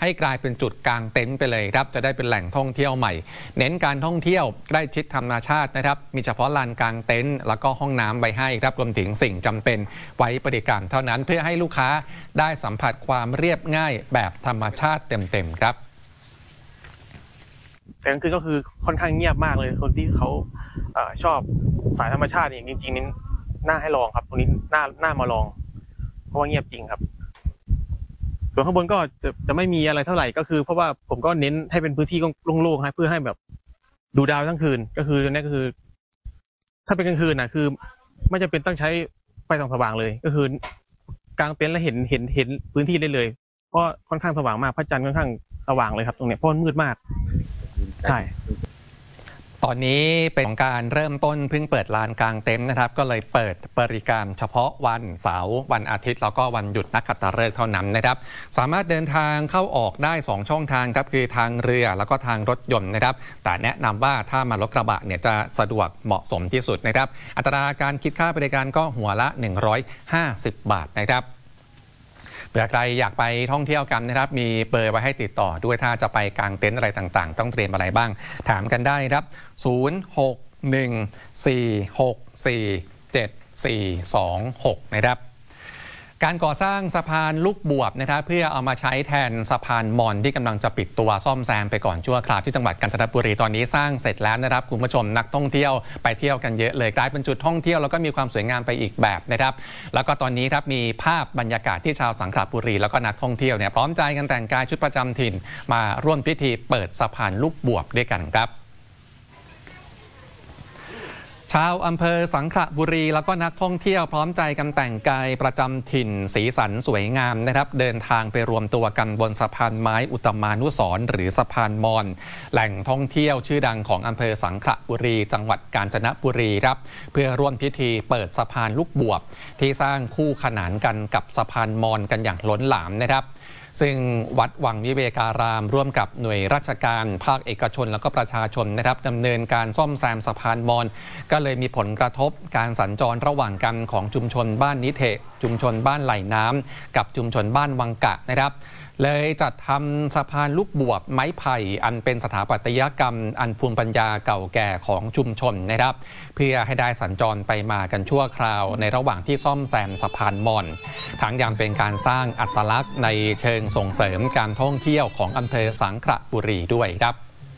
ให้กลายเป็นจุดกางเต็นท์ไปเลยครับจะได้เป็นแหล่งท่องเที่ยวใหม่เน้นการท่องเที่ยวใกล้ชิดธรรมชาตินะครับมีเฉพาะลานกางเต็นท์แล้วก็ห้องน้ำไว้ให้ครับรวมถึงสิ่งจำเป็นไว้บริการเท่านั้นเพื่อให้ลูกค้าได้สัมผัสความเรียบง่ายแบบธรรมชาติเต็มๆครับแต่กลางคืนก็คือค่อนข้างเงียบมากเลยคนที่เขาชอบสายธรรมชาตินี่จริงๆนี่น่าให้ลองครับตรงนี้น่ามาลองเพราะว่าเงียบจริงครับส่วนข้างบนก็จะไม่มีอะไรเท่าไหร่ก็คือเพราะว่าผมก็เน้นให้เป็นพื้นที่โล่งๆให้เพื่อให้แบบดูดาวทั้งคืนก็คือนี่ก็คือถ้าเป็นกลางคืนนะคือไม่จำเป็นต้องใช้ไฟส่องสว่างเลยก็คือกางเต็นท์แล้วเห็นพื้นที่ได้เลยเพราะค่อนข้างสว่างมากพระจันทร์ค่อนข้างสว่างเลยครับตรงนี้เพราะมันมืดมากใช่ตอนนี้เป็นของการเริ่มต้นเพิ่งเปิดลานกลางเต็นท์นะครับก็เลยเปิดบริการเฉพาะวันเสาร์วันอาทิตย์แล้วก็วันหยุดนักขัตฤกษ์เท่านั้นนะครับสามารถเดินทางเข้าออกได้2ช่องทางครับคือทางเรือแล้วก็ทางรถยนต์นะครับแต่แนะนำว่าถ้ามารถกระบะเนี่ยจะสะดวกเหมาะสมที่สุดนะครับอัตราการคิดค่าบริการก็หัวละ150 บาทนะครับเผื่อใครอยากไปท่องเที่ยวกันนะครับมีเบอร์ไว้ให้ติดต่อด้วยถ้าจะไปกางเต็นท์อะไรต่างๆต้องเตรียมอะไรบ้างถามกันได้ครับ0614647426นะครับการก่อสร้างสะพานลูกบวบนะครับเพื่อเอามาใช้แทนสะพานมอนที่กำลังจะปิดตัวซ่อมแซมไปก่อนชั่วคราวที่จังหวัดกาญจนบุรีตอนนี้สร้างเสร็จแล้วนะครับคุณผู้ชมนักท่องเที่ยวไปเที่ยวกันเยอะเลยกลายเป็นจุดท่องเที่ยวแล้วก็มีความสวยงามไปอีกแบบนะครับแล้วก็ตอนนี้ครับมีภาพบรรยากาศที่ชาวสังขละบุรีแล้วก็นักท่องเที่ยวเนี่ยพร้อมใจกันแต่งกายชุดประจำถิ่นมาร่วมพิธีเปิดสะพานลูกบวบด้วยกันครับชาวอำเภอสังขละบุรีแล้วก็นักท่องเที่ยวพร้อมใจกันแต่งกายประจำถิ่นสีสันสวยงามนะครับเดินทางไปรวมตัวกันบนสะพานไม้อุตมานุสรณ์หรือสะพานมอนแหล่งท่องเที่ยวชื่อดังของอำเภอสังขละบุรีจังหวัดกาญจนบุรีครับเพื่อร่วมพิธีเปิดสะพานลูกบวบที่สร้างคู่ขนานกันกับสะพานมอนกันอย่างล้นหลามนะครับซึ่งวัดวังวิเวการามร่วมกับหน่วยราชการภาคเอกชนแล้วก็ประชาชนนะครับดำเนินการซ่อมแซมสะพานมอนก็เลยมีผลกระทบการสัญจรระหว่างกันของชุมชนบ้านนิเทศชุมชนบ้านไหลน้ำกับชุมชนบ้านวังกะนะครับเลยจัดทำสะพานลูกบวบไม้ไผ่อันเป็นสถาปัตยกรรมอันภูมิปัญญาเก่าแก่ของชุมชนนะครับเพื่อให้ได้สัญจรไปมากันชั่วคราวในระหว่างที่ซ่อมแซมสะพานมอนทั้งยังเป็นการสร้างอัตลักษณ์ในเชิงส่งเสริมการท่องเที่ยวของอำเภอสังขละบุรีด้วยครับ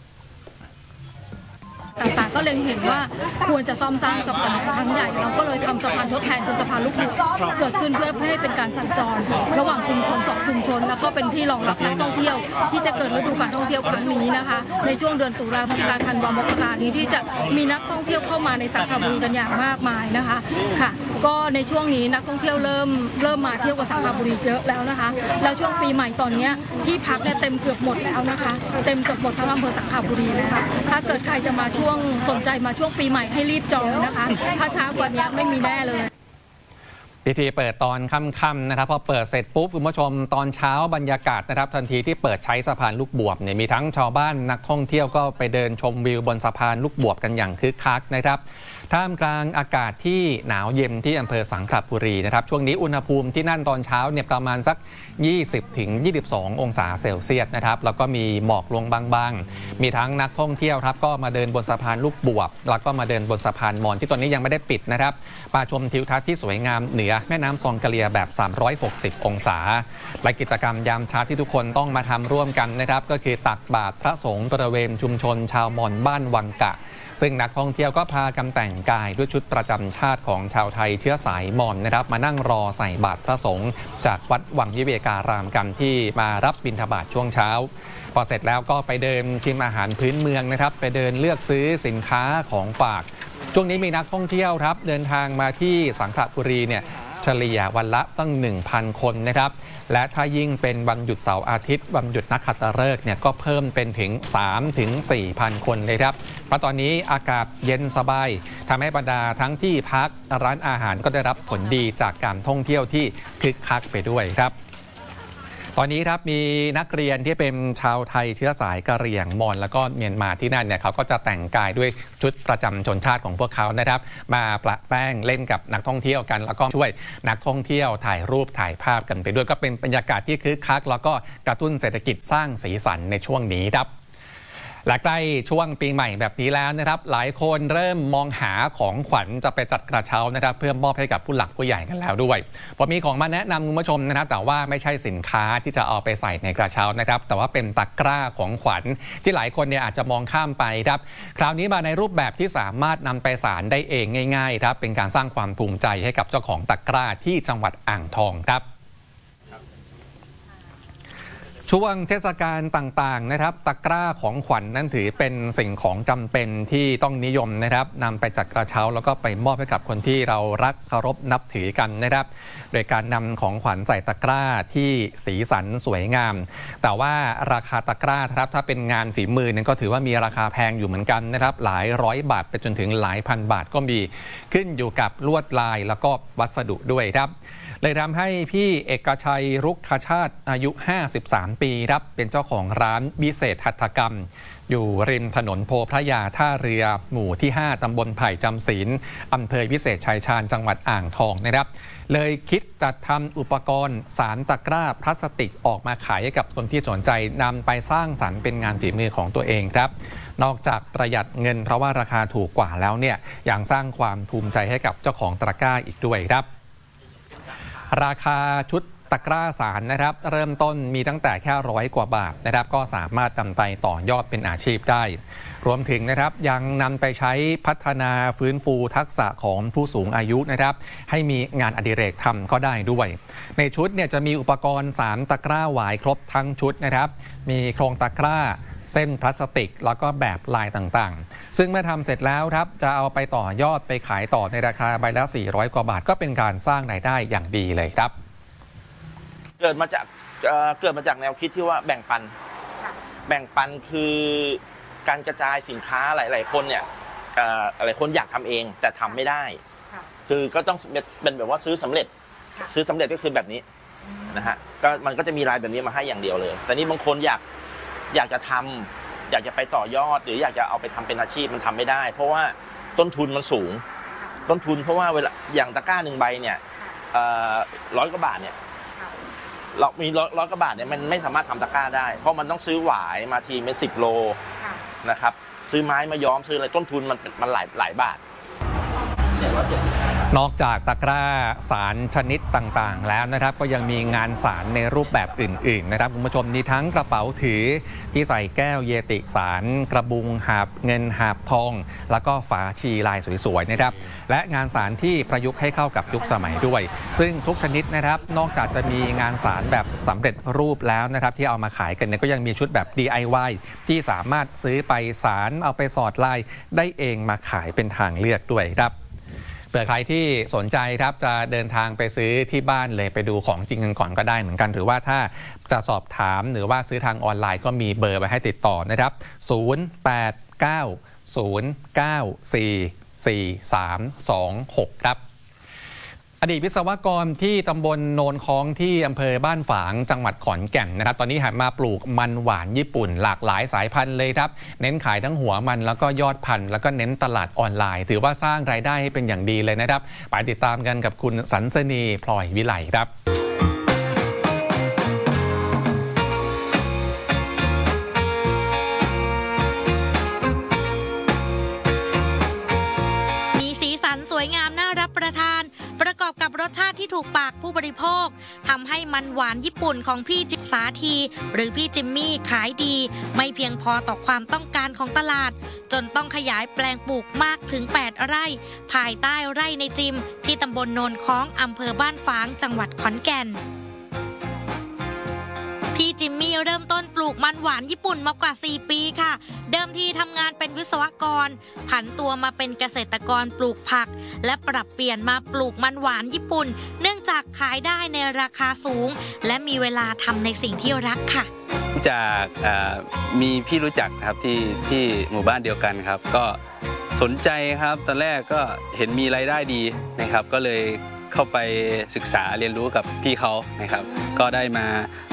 ต่างๆก็เล็งเห็นว่าควรจะซ่อมสร้างสะพานครั้งใหญ่เราก็เลยทำสะพานทดแทนเป็นสะพานลูกบวบเกิดขึ้นเพื่อให้เป็นการสัญจรระหว่างชุมชน2ชุมชนแล้วก็เป็นที่รองรับนักท่องเที่ยวที่จะเกิดฤดูการท่องเที่ยวครั้งนี้นะคะในช่วงเดือนตุลาพฤศจิกายนธันวามกรานี้ที่จะมีนักท่องเที่ยวเข้ามาในสังขละบุรีกันอย่างมากมายนะคะค่ะก็ในช่วงนี้นักท่องเที่ยวเริ่มมาเที่ยวกับสังขละบุรีเยอะแล้วนะคะแล้วช่วงปีใหม่ตอนนี้ที่พักเนี่ยเต็มเกือบหมดแล้วนะคะเต็มเกือบหมดทั้งอำเภอสังขละบุรีนะคะถ้าเกิดใครจะมาช่วงสนใจมาช่วงปีใหม่ให้รีบจองนะคะถ้าช้ากว่านี้ไม่มีแน่เลยพิธีเปิดตอนค่ำๆนะครับพอเปิดเสร็จปุ๊บคุณผู้ชมตอนเช้าบรรยากาศนะครับทันทีที่เปิดใช้สะพานลูกบวบเนี่ยมีทั้งชาวบ้านนักท่องเที่ยวก็ไปเดินชมวิวบนสะพานลูกบวบกันอย่างคึกคักนะครับท่ามกลางอากาศที่หนาวเย็นที่อำเภอสังขละบุรีนะครับช่วงนี้อุณหภูมิที่นั่นตอนเช้าเนี่ยประมาณสัก 20-22 องศาเซลเซียสนะครับแล้วก็มีหมอกลงบางๆมีทั้งนักท่องเที่ยวครับก็มาเดินบนสะพานลูกบวบแล้วก็มาเดินบนสะพานมอนที่ตอนนี้ยังไม่ได้ปิดนะครับมาชมทิวทัศน์ที่สวยงามเหนือแม่น้ำซองกะเลียแบบ360องศาและกิจกรรมยามเช้าที่ทุกคนต้องมาทำร่วมกันนะครับก็คือตักบาตรพระสงฆ์บริเวณชุมชนชาวมอญบ้านวังกะซึ่งนักท่องเที่ยวก็พากันแต่งกายด้วยชุดประจำชาติของชาวไทยเชื้อสายมอญนะครับมานั่งรอใส่บาตรพระสงฆ์จากวัดวังวิเวการามกันที่มารับบิณฑบาตช่วงเช้าพอเสร็จแล้วก็ไปเดินชิมอาหารพื้นเมืองนะครับไปเดินเลือกซื้อสินค้าของฝากช่วงนี้มีนักท่องเที่ยวครับเดินทางมาที่สังขละบุรีเนี่ยเฉลี่ยวันละตั้ง 1,000 คนนะครับและถ้ายิ่งเป็นวันหยุดเสาร์อาทิตย์วันหยุดนักขัตฤกษ์เนี่ยก็เพิ่มเป็นถึง 3-4,000 คนเลยครับเพราะตอนนี้อากาศเย็นสบายทำให้บรรดาทั้งที่พักร้านอาหารก็ได้รับผลดีจากการท่องเที่ยวที่คึกคักไปด้วยครับตอนนี้ครับมีนักเรียนที่เป็นชาวไทยเชื้อสายกะเหรี่ยงมอญแล้วก็เมียนมาที่นั่นเนี่ยเขาก็จะแต่งกายด้วยชุดประจำชนชาติของพวกเขานะครับมาประแป้งเล่นกับนักท่องเที่ยวกันแล้วก็ช่วยนักท่องเที่ยวถ่ายรูปถ่ายภาพกันไปด้วยก็เป็นบรรยากาศที่คึกคักแล้วก็กระตุ้นเศรษฐกิจสร้างสีสันในช่วงนี้ครับและใกล้ช่วงปีใหม่แบบนี้แล้วนะครับหลายคนเริ่มมองหาของขวัญจะไปจัดกระเช้านะครับเพื่อมอบให้กับผู้หลักผู้ใหญ่กันแล้วด้วยผมมีของมาแนะนำคุณผู้ชมนะครับแต่ว่าไม่ใช่สินค้าที่จะเอาไปใส่ในกระเช้านะครับแต่ว่าเป็นตะกร้าของขวัญที่หลายคนเนี่ยอาจจะมองข้ามไปครับคราวนี้มาในรูปแบบที่สามารถนำไปสานได้เองง่ายๆครับเป็นการสร้างความภูมิใจให้กับเจ้าของตะกร้าที่จังหวัดอ่างทองครับช่วงเทศกาลต่างๆนะครับตะกร้าของขวัญ นั้นถือเป็นสิ่งของจำเป็นที่ต้องนิยมนะครับนำไปจัดกระเช้าแล้วก็ไปมอบให้กับคนที่เรารักเคารพนับถือกันนะครับโดยการนำของขวัญใส่ตะกร้าที่สีสันสวยงามแต่ว่าราคาตะกร้าครับถ้าเป็นงานฝีมือเนี่ยก็ถือว่ามีราคาแพงอยู่เหมือนกันนะครับหลายร้อยบาทไปจนถึงหลายพันบาทก็มีขึ้นอยู่กับลวดลายแล้วก็วัสดุด้วยครับเลยทำให้พี่เอกชัยรุกขชาติอายุ53ปีครับเป็นเจ้าของร้านวิเศษหัตถกรรมอยู่ริมถนนโพพระยาท่าเรือหมู่ที่5ตำบลไผ่จำศีลอำเภอวิเศษชัยชาญจังหวัดอ่างทองนะครับเลยคิดจัดทำอุปกรณ์สารตะกร้าพลาสติกออกมาขายให้กับคนที่สนใจนำไปสร้างสรรค์เป็นงานฝีมือของตัวเองครับนอกจากประหยัดเงินเพราะว่าราคาถูกกว่าแล้วเนี่ยยังสร้างความภูมิใจให้กับเจ้าของตะกร้าอีกด้วยครับราคาชุดตะกร้าสารนะครับเริ่มต้นมีตั้งแต่แค่100 กว่าบาทนะครับก็สามารถนำไปต่อยอดเป็นอาชีพได้รวมถึงนะครับยังนำไปใช้พัฒนาฟื้นฟูทักษะของผู้สูงอายุนะครับให้มีงานอดิเรกทำก็ได้ด้วยในชุดเนี่ยจะมีอุปกรณ์สารตะกร้าหวายครบทั้งชุดนะครับมีโครงตะกร้าเส้นพลาสติกแล้วก็แบบลายต่างๆซึ่งเมื่อทำเสร็จแล้วครับจะเอาไปต่อยอดไปขายต่อในราคาใบละ400 กว่าบาทก็เป็นการสร้างรายได้อย่างดีเลยครับเกิดมาจากแนวคิดที่ว่าแบ่งปันคือการกระจายสินค้าหลายๆคนเนี่ยหลายคนอยากทำเองแต่ทำไม่ได้คือก็ต้องเป็นแบบว่าซื้อสำเร็จก็คือแบบนี้นะฮะก็มันก็จะมีลายแบบนี้มาให้อย่างเดียวเลยแต่นี่บางคนอยากจะทำอยากจะไปต่อยอดหรืออยากจะเอาไปทำเป็นอาชีพมันทำไม่ได้เพราะว่าต้นทุนมันสูงต้นทุนเพราะว่าเวลาอย่างตะกร้า1 ใบเนี่ย100 กว่าบาทเนี่ยเรามี100 กว่าบาทเนี่ยมันไม่สามารถทำตะกร้าได้เพราะมันต้องซื้อหวายมาทีเป็น10 โลนะครับซื้อไม้มาย้อมซื้ออะไรต้นทุนมันหลายบาทนอกจากตะกร้าสารชนิดต่างๆแล้วนะครับก็ยังมีงานสารในรูปแบบอื่นๆนะครับคุณผู้ชมมีทั้งกระเป๋าถือที่ใส่แก้วเยติสารกระบุงหาบเงินหาบทองแล้วก็ฝาชีลายสวยๆนะครับและงานสารที่ประยุกต์ให้เข้ากับยุคสมัยด้วยซึ่งทุกชนิดนะครับนอกจากจะมีงานสารแบบสำเร็จรูปแล้วนะครับที่เอามาขายกันเนี่ยก็ยังมีชุดแบบ DIY ที่สามารถซื้อไปสารเอาไปสอดลายได้เองมาขายเป็นทางเลือกด้วยครับเผื่อใครที่สนใจครับจะเดินทางไปซื้อที่บ้านเลยไปดูของจริงกันก่อนก็ได้เหมือนกันหรือว่าถ้าจะสอบถามหรือว่าซื้อทางออนไลน์ก็มีเบอร์ไว้ให้ติดต่อนะครับ0890944326ครับอดีตวิศวกรที่ตำบลโนนค้องที่อำเภอบ้านฝางจังหวัดขอนแก่นนะครับตอนนี้หันมาปลูกมันหวานญี่ปุ่นหลากหลายสายพันธุ์เลยครับเน้นขายทั้งหัวมันแล้วก็ยอดพันธุ์แล้วก็เน้นตลาดออนไลน์ถือว่าสร้างรายได้ให้เป็นอย่างดีเลยนะครับไปติดตามกันกับคุณสันสนีพลอยวิไลครับสวยงามน่ารับประทานประกอบกับรสชาติที่ถูกปากผู้บริโภคทำให้มันหวานญี่ปุ่นของพี่จิตสาธีหรือพี่จิมมี่ขายดีไม่เพียงพอต่อความต้องการของตลาดจนต้องขยายแปลงปลูกมากถึง8 ไร่ภายใต้ไร่ในจิมที่ตำบลโนนค้องอำเภอบ้านฝางจังหวัดขอนแก่นพี่จิมมี่เริ่มต้นปลูกมันหวานญี่ปุ่นมากว่า4 ปีค่ะเดิมทีทำงานเป็นวิศวกรผันตัวมาเป็นเกษตรกรปลูกผักและปรับเปลี่ยนมาปลูกมันหวานญี่ปุ่นเนื่องจากขายได้ในราคาสูงและมีเวลาทำในสิ่งที่รักค่ะจากมีพี่รู้จักครับที่หมู่บ้านเดียวกันครับก็สนใจครับตอนแรกก็เห็นมีรายได้ดีนะครับก็เลยเข้าไปศึกษาเรียนรู้กับพี่เขานะครับก็ได้มาท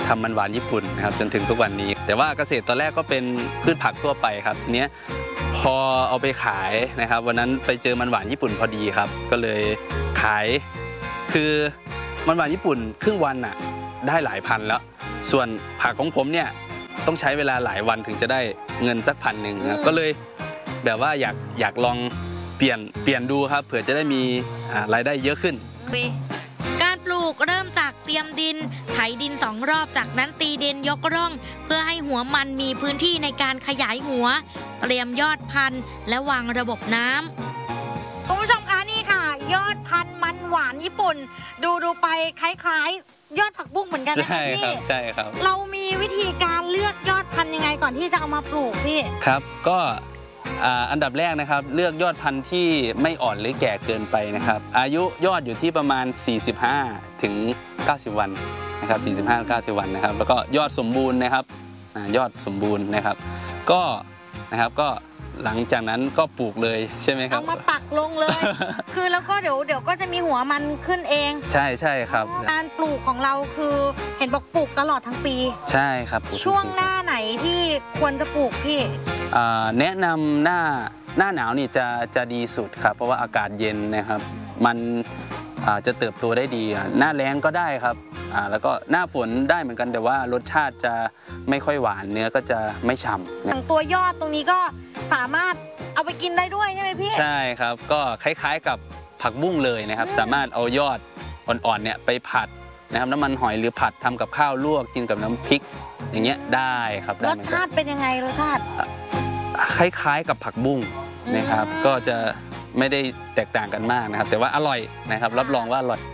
ทำมันหวานญี่ปุ่นนะครับจนถึงทุกวันนี้แต่ว่าเกษตรตอนแรกก็เป็นพืชผักทั่วไปครับทีนี้พอเอาไปขายนะครับวันนั้นไปเจอมันหวานญี่ปุ่นพอดีครับก็เลยขายคือมันหวานญี่ปุ่นครึ่งวันน่ะได้หลายพันแล้วส่วนผักของผมเนี่ยต้องใช้เวลาหลายวันถึงจะได้เงินสัก1,000ครับก็เลยแบบว่าอยากลองเปลี่ยนดูครับเผื่อจะได้มีรายได้เยอะขึ้นการปลูกเริ่มจากเตรียมดินไถดิน2 รอบจากนั้นตีดินยกร่องเพื่อให้หัวมันมีพื้นที่ในการขยายหัวเตรียมยอดพันธุ์และวางระบบน้ำคุณผู้ชมคะนี่ค่ะยอดพันธุ์มันหวานญี่ปุ่นดูไปคล้ายๆยอดผักบุ้งเหมือนกันนะพี่ใช่ครับเรามีวิธีการเลือกยอดพันธุ์ยังไงก่อนที่จะเอามาปลูกพี่ครับก็อันดับแรกนะครับเลือกยอดพันธุ์ที่ไม่อ่อนหรือแก่เกินไปนะครับอายุยอดอยู่ที่ประมาณ45 ถึง 90 วันนะครับ45-90 วันนะครับแล้วก็ยอดสมบูรณ์นะครับยอดสมบูรณ์นะครับก็หลังจากนั้นก็ปลูกเลยใช่ไหมครับเอามาปักลงเลย คือแล้วก็เดี๋ยวก็จะมีหัวมันขึ้นเองใช่ครับการปลูกของเราคือเห็นบอกปลูกตลอดทั้งปีใช่ครับช่วงหน้าไหนที่ควรจะปลูกพี่แนะนำหน้าหนาวนี่จะดีสุดครับเพราะว่าอากาศเย็นนะครับมันจะเติบโตได้ดีหน้าแล้งก็ได้ครับแล้วก็หน้าฝนได้เหมือนกันแต่ว่ารสชาติจะไม่ค่อยหวานเนื้อก็จะไม่ฉ่ำอย่างตัวยอดตรงนี้ก็สามารถเอาไปกินได้ด้วยใช่ไหมพี่ใช่ครับก็คล้ายๆกับผักบุ้งเลยนะครับสามารถเอายอดอ่อนๆเนี่ยไปผัดนะครับน้ำมันหอยหรือผัดทำกับข้าวลวกกินกับน้ำพริกอย่างเงี้ยได้ครับรสชาติเป็นยังไงรสชาติคล้ายๆกับผักบุ้งนะครับก็จะไม่ได้แตกต่างกันมากนะครับแต่ว่าอร่อยนะครับรับรองว่าอร่อย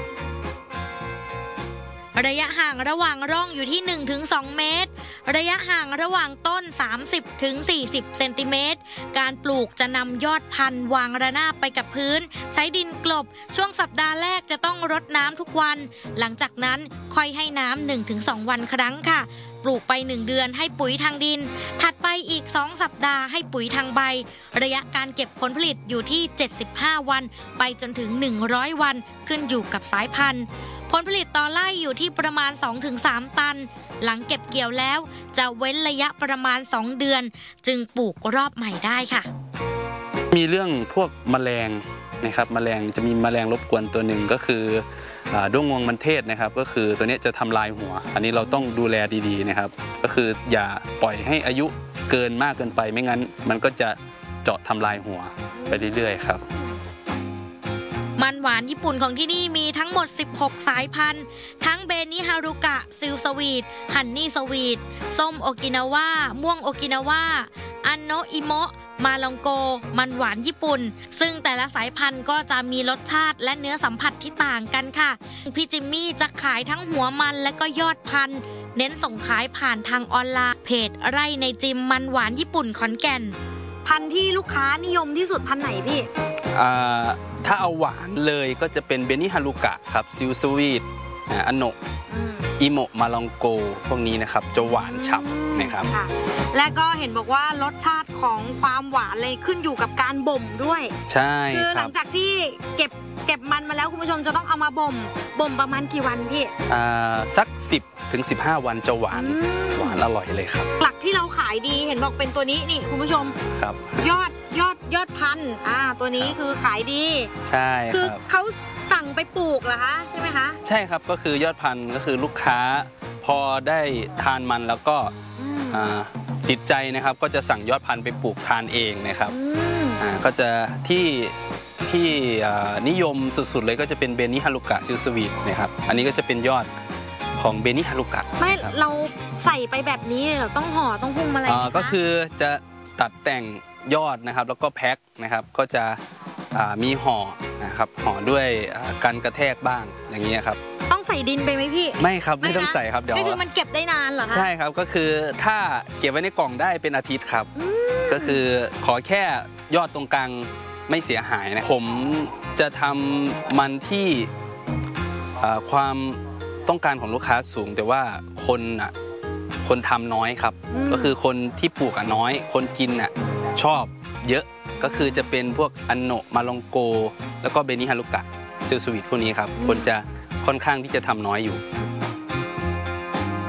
ระยะห่างระหว่างร่องอยู่ที่ 1-2 เมตรระยะห่างระหว่างต้น 30-40 เซนติเมตรการปลูกจะนำยอดพันธุ์วางระนาบไปกับพื้นใช้ดินกลบช่วงสัปดาห์แรกจะต้องรดน้ำทุกวันหลังจากนั้นค่อยให้น้ำ 1-2 วันครั้งค่ะปลูกไป1 เดือนให้ปุ๋ยทางดินถัดไปอีก2 สัปดาห์ให้ปุ๋ยทางใบระยะการเก็บผลผลิตอยู่ที่75 วันไปจนถึง100 วันขึ้นอยู่กับสายพันธุ์ผลผลิตต่อไร่อยู่ที่ประมาณ 2-3 ตันหลังเก็บเกี่ยวแล้วจะเว้นระยะประมาณ2 เดือนจึงปลูกรอบใหม่ได้ค่ะมีเรื่องพวกแมลงนะครับแมลงจะมีแมลงรบกวนตัวหนึ่งก็คือด้วงงวงมันเทศนะครับก็คือตัวนี้จะทำลายหัวอันนี้เราต้องดูแลดีๆนะครับก็คืออย่าปล่อยให้อายุเกินมากเกินไปไม่งั้นมันก็จะเจาะทำลายหัวไปเรื่อยๆครับมันหวานญี่ปุ่นของที่นี่มีทั้งหมด16 สายพันธุ์ทั้งเบนิฮารุกะซิลสวีทฮันนี่สวีทส้มโอกินาวาม่วงโอกินาวาอันโนอิโมะมาลองโกมันหวานญี่ปุ่นซึ่งแต่ละสายพันธุ์ก็จะมีรสชาติและเนื้อสัมผัสที่ต่างกันค่ะพี่จิมมี่จะขายทั้งหัวมันและก็ยอดพันธุ์เน้นส่งขายผ่านทางออนไลน์เพจไร่ในจิมมันหวานญี่ปุ่นขอนแก่นพันธุ์ที่ลูกค้านิยมที่สุดพันธุ์ไหนพี่ถ้าเอาหวานเลยก็จะเป็นเบนิฮารุกะครับซิลสวีทอันโนอิโมะมาลองโกพวกนี้นะครับจะหวานฉ่ำนะครับและก็เห็นบอกว่ารสชาติของความหวานเลยขึ้นอยู่กับการบ่มด้วยใช่คือหลังจากที่เก็บมันมาแล้วคุณผู้ชมจะต้องเอามาบ่มประมาณกี่วันพี่สัก10-15 วันจะหวานอร่อยเลยครับหลักที่เราขายดีเห็นบอกเป็นตัวนี้นี่คุณผู้ชมครับยอดพันธุ์ตัวนี้คือขายดีใช่คือเขาสั่งไปปลูกเหรอคะใช่ไหมคะใช่ครับก็คือยอดพันธุ์ก็คือลูกค้าพอได้ทานมันแล้วก็ติดใจนะครับก็จะสั่งยอดพันธุ์ไปปลูกทานเองนะครับก็จะที่นิยมสุดๆเลยก็จะเป็นเบนิฮารุกะซิลสวีทนะครับอันนี้ก็จะเป็นยอดของเบนิฮารุกะไม่เราใส่ไปแบบนี้เราต้องห่อต้องหุ้มอะไรก็คือจะตัดแต่งยอดนะครับแล้วก็แพ็คนะครับก็จะมีห่อนะครับห่อด้วยกันกระแทกบ้างอย่างนี้ครับต้องใส่ดินไปไหมพี่ไม่ครับไม่ต้องใส่ครับเดี๋ยวก็คือมันเก็บได้นานเหรอคะใช่ครับก็คือถ้าเก็บไว้ในกล่องได้เป็นอาทิตย์ครับก็คือขอแค่ยอดตรงกลางไม่เสียหายนะผมจะทำมันที่ความต้องการของลูกค้าสูงแต่ว่าคนทำน้อยครับก็คือคนที่ปลูกน้อยคนกินชอบเยอะก็คือจะเป็นพวกอันโนะมาลองโกแล้วก็เบนิฮารุกะซิลสวีทพวกนี้ครับคนจะค่อนข้างที่จะทำน้อยอยู่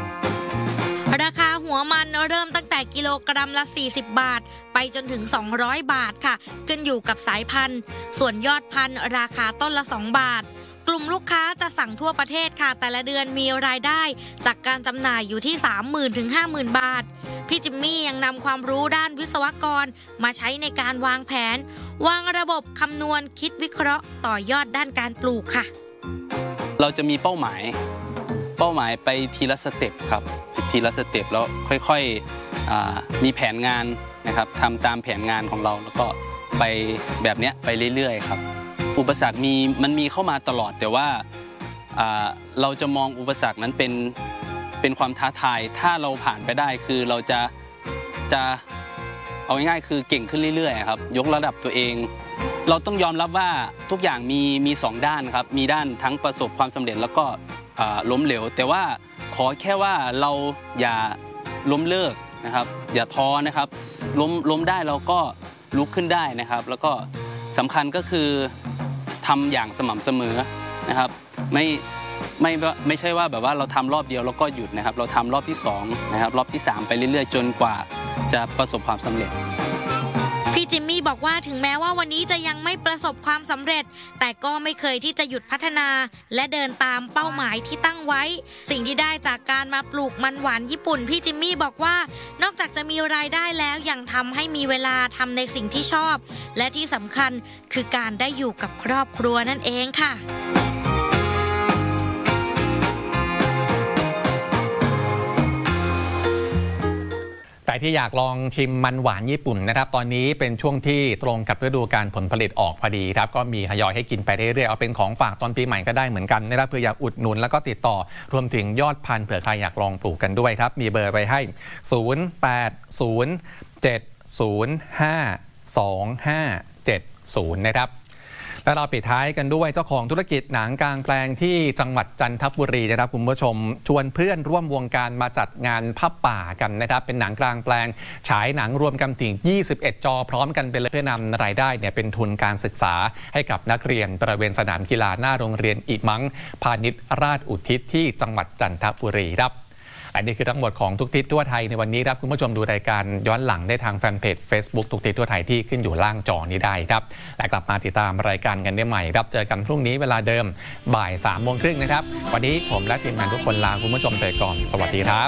วมันเริ่มตั้งแต่กิโลกรัมละ40 บาทไปจนถึง200 บาทค่ะขึ้นอยู่กับสายพันธุ์ส่วนยอดพันธุ์ราคาต้นละ2 บาทกลุ่มลูกค้าจะสั่งทั่วประเทศค่ะแต่ละเดือนมีรายได้จากการจำหน่ายอยู่ที่ 30,000 ถึง 50,000 บาทพี่จิมมี่ยังนำความรู้ด้านวิศวกรมาใช้ในการวางแผนวางระบบคำนวณคิดวิเคราะห์ต่อยอดด้านการปลูกค่ะเราจะมีเป้าหมายไปทีละสเต็ปครับทีละสเต็ปแล้วค่อยๆมีแผนงานนะครับทำตามแผนงานของเราแล้วก็ไปแบบนี้ไปเรื่อยๆครับอุปสรรคมันมีเข้ามาตลอดแต่ว่าเราจะมองอุปสรรคนั้นเป็นความท้าทายถ้าเราผ่านไปได้คือเราจะเอาง่ายๆคือเก่งขึ้นเรื่อยๆครับยกระดับตัวเองเราต้องยอมรับว่าทุกอย่างมี2 ด้านครับมีด้านทั้งประสบความสำเร็จแล้วก็ล้มเหลวแต่ว่าขอแค่ว่าเราอย่าล้มเลิกนะครับอย่าท้อนะครับล้มได้เราก็ลุกขึ้นได้นะครับแล้วก็สำคัญก็คือทำอย่างสม่ำเสมอนะครับไม่ใช่ว่าแบบว่าเราทำรอบเดียวแล้วก็หยุดนะครับเราทำรอบที่2นะครับรอบที่3ไปเรื่อยๆจนกว่าจะประสบความสำเร็จพี่จิมมี่บอกว่าถึงแม้ว่าวันนี้จะยังไม่ประสบความสำเร็จแต่ก็ไม่เคยที่จะหยุดพัฒนาและเดินตามเป้าหมายที่ตั้งไว้สิ่งที่ได้จากการมาปลูกมันหวานญี่ปุ่นพี่จิมมี่บอกว่านอกจากจะมีรายได้แล้วยังทำให้มีเวลาทำในสิ่งที่ชอบและที่สำคัญคือการได้อยู่กับครอบครัวนั่นเองค่ะใครที่อยากลองชิมมันหวานญี่ปุ่นนะครับตอนนี้เป็นช่วงที่ตรงกับฤดูกาลผลผลิตออกพอดีครับก็มีทยอยให้กินไปเรื่อยๆเอาเป็นของฝากตอนปีใหม่ก็ได้เหมือนกันนะครับเพื่ออยากอุดหนุนแล้วก็ติดต่อรวมถึงยอดพันธุ์เผื่อใครอยากลองปลูกกันด้วยครับมีเบอร์ไปให้ 0807052570 นะครับและเราปิดท้ายกันด้วยเจ้าของธุรกิจหนังกลางแปลงที่จังหวัดจันทบุรีนะครับคุณผู้ชมชวนเพื่อนร่วมวงการมาจัดงานผ้าป่ากันนะครับเป็นหนังกลางแปลงฉายหนังรวมกันถึง21 จอพร้อมกันไปเลยเพื่อนำรายได้เนี่ยเป็นทุนการศึกษาให้กับนักเรียนบริเวณสนามกีฬาหน้าโรงเรียนอิมังพาณิชย์ราชอุทิศที่จังหวัดจันทบุรีครับอันนี้คือทั้งหมดของทุกทิศทั่วไทยในวันนี้ครับคุณผู้ชมดูรายการย้อนหลังได้ทางแฟนเพจ Facebook ทุกทิศทั่วไทยที่ขึ้นอยู่ล่างจอนี้ได้ครับและกลับมาติดตามรายการกันได้ใหม่ครับเจอกันพรุ่งนี้เวลาเดิมบ่าย 3:30 นนะครับวันนี้ผมและทีมงานทุกคนลาคุณผู้ชมไปก่อนสวัสดีครับ